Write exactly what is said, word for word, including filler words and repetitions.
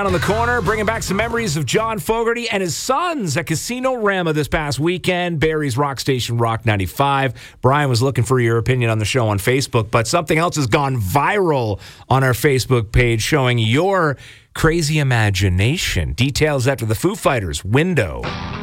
On the corner, bringing back some memories of John Fogerty and his sons at Casino Rama this past weekend. Barrie's Rock Station, Rock ninety-five. Brian was looking for your opinion on the show on Facebook, but something else has gone viral on our Facebook page showing your crazy imagination. Details after the Foo Fighters, Window.